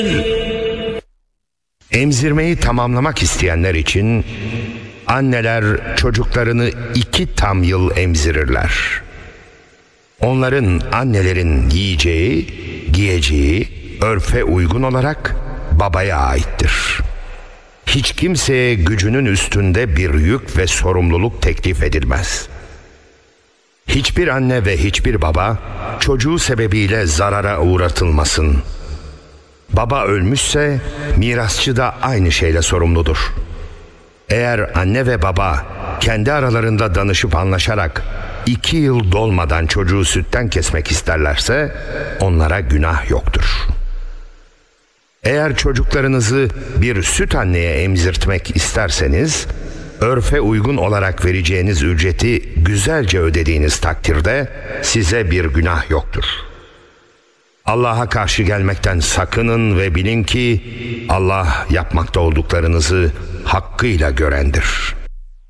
Emzirmeyi tamamlamak isteyenler için anneler çocuklarını 2 tam yıl emzirirler. Onların annelerin yiyeceği, giyeceği örfe uygun olarak babaya aittir. Hiç kimseye gücünün üstünde bir yük ve sorumluluk teklif edilmez. Hiçbir anne ve hiçbir baba çocuğu sebebiyle zarara uğratılmasın. Baba ölmüşse mirasçı da aynı şeyle sorumludur. Eğer anne ve baba kendi aralarında danışıp anlaşarak 2 yıl dolmadan çocuğu sütten kesmek isterlerse onlara günah yoktur. Eğer çocuklarınızı bir süt anneye emzirtmek isterseniz, örfe uygun olarak vereceğiniz ücreti güzelce ödediğiniz takdirde size bir günah yoktur. Allah'a karşı gelmekten sakının ve bilin ki Allah yapmakta olduklarınızı hakkıyla görendir.